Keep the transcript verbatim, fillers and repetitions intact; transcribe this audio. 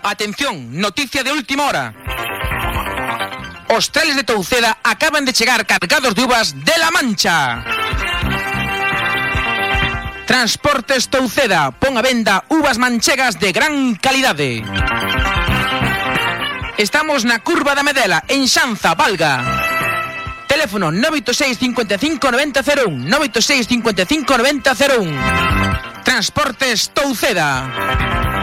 Atención, noticia de última hora. Os trailers de Touceda acaban de chegar cargados de uvas de La Mancha. Transportes Touceda pon a venda uvas manchegas de gran calidade. Estamos na Curva da Medela, en Xanza, Valga. Teléfono nove oito seis, cinco cinco, nove cero cero un, nove oito seis, cinco cinco, nove cero cero un. Transportes Touceda.